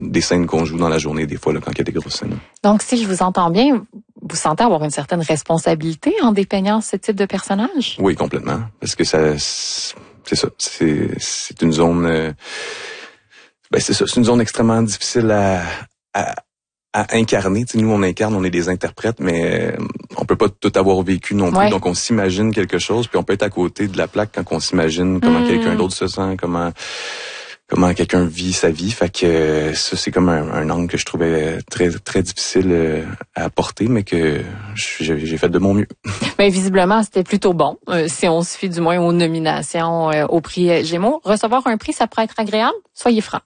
des scènes qu'on joue dans la journée, des fois, là, quand il y a des grosses scènes. Donc, si je vous entends bien, vous sentez avoir une certaine responsabilité en dépeignant ce type de personnage? Oui, complètement. Parce que c'est ça. C'est une zone, c'est ça. C'est une zone extrêmement difficile à incarner. Tu sais, nous, on incarne, on est des interprètes, mais on peut pas tout avoir vécu non plus. Ouais. Donc, on s'imagine quelque chose, puis on peut être à côté de la plaque quand on s'imagine comment quelqu'un d'autre se sent, comment quelqu'un vit sa vie. Fait que ça, c'est comme un angle que je trouvais très très difficile à apporter, mais que j'ai fait de mon mieux. Mais visiblement, c'était plutôt bon, si on se fie du moins aux nominations au prix Gémeaux. Recevoir un prix, ça pourrait être agréable? Soyez franc.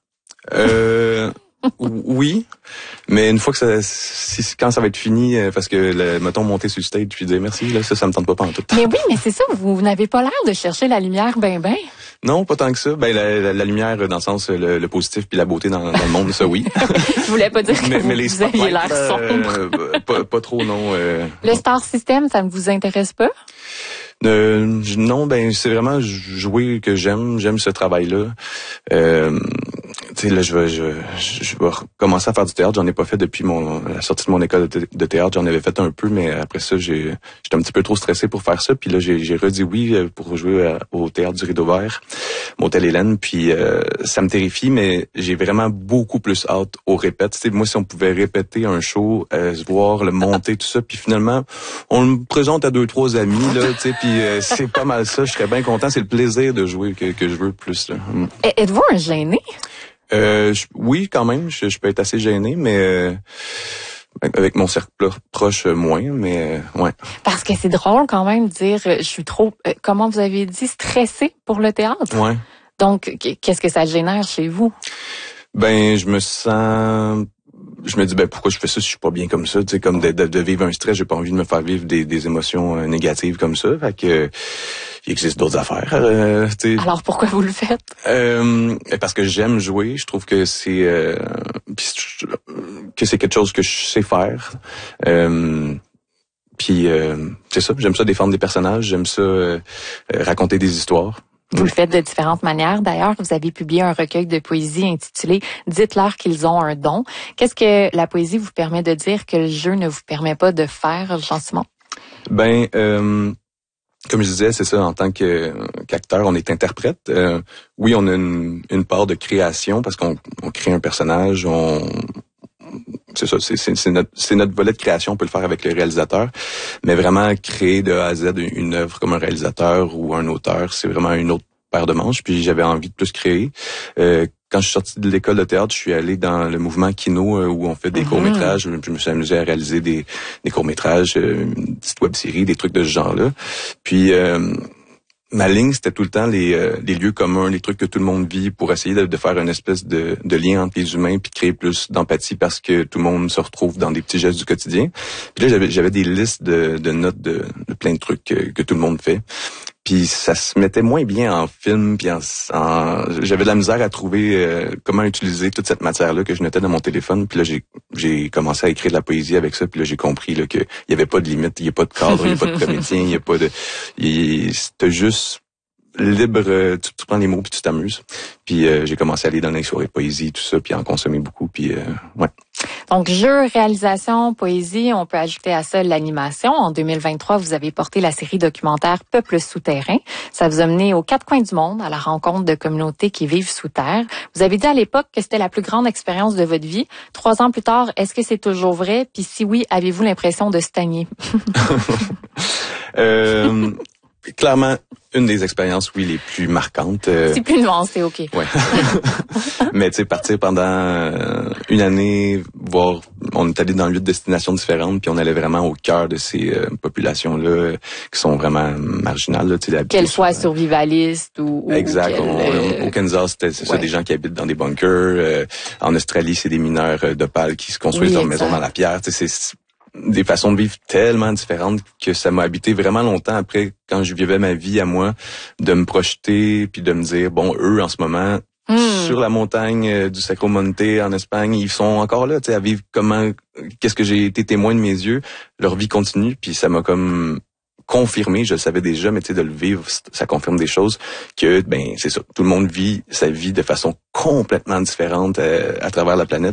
Oui, mais une fois que quand ça va être fini, parce que mettons monter sur le stage puis dire merci, là, ça me tente pas en tout. Mais oui, mais c'est ça, vous n'avez pas l'air de chercher la lumière ben. Non, pas tant que ça. Ben la lumière dans le sens le positif puis la beauté dans le monde, ça oui. Je voulais pas dire que mais les vous aviez l'air sombre. Pas trop non. Le Star System, ça ne vous intéresse pas? Non, ben c'est vraiment jouer que j'aime ce travail-là. Tu sais, là, je vais recommencer à faire du théâtre. J'en ai pas fait depuis la sortie de mon école de théâtre. J'en avais fait un peu, mais après ça, j'étais un petit peu trop stressé pour faire ça. Puis là, j'ai redit oui pour jouer au théâtre du Rideau Vert, Motel Hélène. Puis ça me terrifie, mais j'ai vraiment beaucoup plus hâte aux répètes. Tu sais, moi, si on pouvait répéter un show, se voir, le monter, tout ça, puis finalement, on le présente à 2-3 amis, là, tu sais, puis c'est pas mal ça. Je serais bien content. C'est le plaisir de jouer que je veux plus, là. Êtes-vous un gêné? Oui, quand même, je peux être assez gêné, mais avec mon cercle proche, moins, mais ouais. Parce que c'est drôle quand même de dire, je suis trop, comment vous avez dit, stressé pour le théâtre. Ouais. Donc, qu'est-ce que ça génère chez vous? Ben, je me dis, pourquoi je fais ça si je suis pas bien comme ça, tu sais, comme de vivre un stress, j'ai pas envie de me faire vivre des émotions négatives comme ça, fait que il existe d'autres affaires, tu sais. Alors, pourquoi vous le faites? Parce que j'aime jouer, je trouve que c'est quelque chose que je sais faire. Puis c'est ça, j'aime ça défendre des personnages, j'aime ça raconter des histoires. Vous le faites de différentes manières. D'ailleurs, vous avez publié un recueil de poésie intitulé « Dites-leur qu'ils ont un don ». Qu'est-ce que la poésie vous permet de dire que le jeu ne vous permet pas de faire, Jean-Simon? Ben, comme je disais, c'est ça, en tant qu'acteur, on est interprète. Oui, on a une part de création parce qu'on crée un personnage, c'est ça, c'est notre volet de création, on peut le faire avec le réalisateur, mais vraiment créer de A à Z une œuvre comme un réalisateur ou un auteur, c'est vraiment une autre paire de manches, puis j'avais envie de plus créer. Quand je suis sorti de l'école de théâtre, je suis allé dans le mouvement Kino où on fait des courts-métrages. Je me suis amusé à réaliser des courts-métrages, une petite web-série, des trucs de ce genre-là. Puis ma ligne, c'était tout le temps les lieux communs, les trucs que tout le monde vit pour essayer de faire une espèce de lien entre les humains puis créer plus d'empathie parce que tout le monde se retrouve dans des petits gestes du quotidien. Puis là, j'avais des listes de notes de plein de trucs que tout le monde fait. Puis ça se mettait moins bien en film, puis j'avais de la misère à trouver comment utiliser toute cette matière-là que je notais dans mon téléphone. Puis là, j'ai commencé à écrire de la poésie avec ça. Puis là, j'ai compris là que il y avait pas de limite, il y a pas de cadre, il y a pas de comédien, il y a pas de, c'était juste libre. Tu prends les mots puis tu t'amuses. Puis j'ai commencé à aller dans les soirées de poésie, tout ça, puis en consommer beaucoup. Puis ouais. Donc, jeu, réalisation, poésie, on peut ajouter à ça l'animation. En 2023, vous avez porté la série documentaire Peuple souterrain. Ça vous a mené aux quatre coins du monde, à la rencontre de communautés qui vivent sous terre. Vous avez dit à l'époque que c'était la plus grande expérience de votre vie. 3 ans plus tard, est-ce que c'est toujours vrai? Puis si oui, avez-vous l'impression de stagner? Clairement, une des expériences, oui, les plus marquantes. C'est plus nuancé, OK. Ouais. Mais tu sais, partir pendant une année, voir, on est allé dans 8 destinations différentes, puis on allait vraiment au cœur de ces populations-là qui sont vraiment marginales. Là, qu'elles soient survivalistes ou exact. Au Kansas, c'est ça, des gens qui habitent dans des bunkers. En Australie, c'est des mineurs d'opale qui se construisent leur maison dans la pierre. Tu sais, c'est des façons de vivre tellement différentes que ça m'a habité vraiment longtemps après, quand je vivais ma vie à moi, de me projeter puis de me dire, bon, eux, en ce moment, sur la montagne du Sacro Monte en Espagne, ils sont encore là, tu sais, à vivre qu'est-ce que j'ai été témoin de mes yeux, leur vie continue, puis ça m'a comme confirmé, je le savais déjà, mais tu sais, de le vivre, ça confirme des choses que, ben, c'est ça, tout le monde vit sa vie de façon complètement différente à travers la planète.